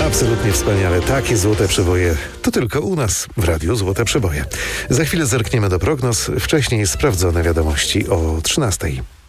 Absolutnie wspaniale. Takie złote przeboje to tylko u nas w Radiu Złote Przeboje. Za chwilę zerkniemy do prognoz. Wcześniej sprawdzone wiadomości o 13:00.